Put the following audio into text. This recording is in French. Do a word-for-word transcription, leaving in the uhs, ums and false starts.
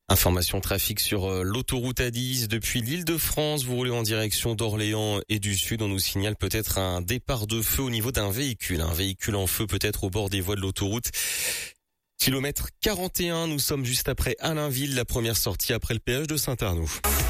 Information trafic sur l'autoroute A dix depuis l'Île-de-France. Vous roulez en direction d'Orléans et du Sud. On nous signale peut-être un départ de feu au niveau d'un véhicule. Un véhicule en feu peut-être au bord des voies de l'autoroute. Kilomètre quarante et un, nous sommes juste après Allainville, la première sortie après le péage de Saint-Arnoux.